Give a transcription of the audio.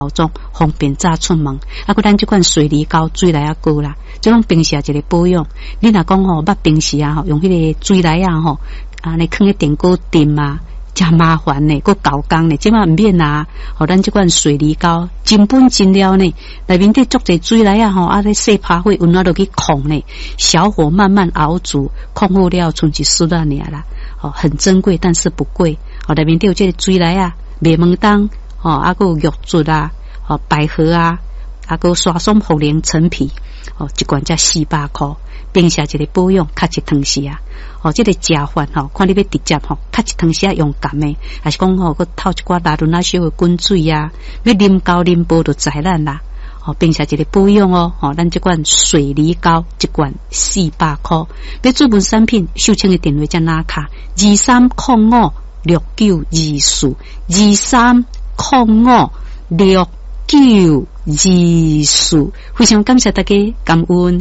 种方便早出门。啊，咱这款水梨膏水来啊膏啦，这种平时一个保养。你若讲吼，捌平时啊吼，用迄个水来啊吼，啊，你放喺电锅炖啊，真麻烦呢，佫搞工呢，即马唔免啊。吼，咱这款水梨膏真本真料呢，内面底足侪水来啊吼，啊，咧细拍火，温啊落去控呢，小火慢慢熬煮，控好了，剩一丝啊尔啦。哦，很珍贵，但是不贵。哦，内面底有这个水来啊，麦门冬。哦，啊，个玉竹啊，哦，百合啊，啊，个刷松茯苓陈皮，哦，一罐才400块，平时一个保养，较一汤时啊，哦，这个食饭吼，看你要直接吼，较一汤时啊用甘的，还是讲吼，个透一寡拉伦那小的滚水啊，要啉高啉煲就知咱啦。哦，平时一个保养哦，哦，咱这款水梨膏一罐400块，要注文产品，秀清的电话才拿卡23052423056924，非常感谢大家，感恩。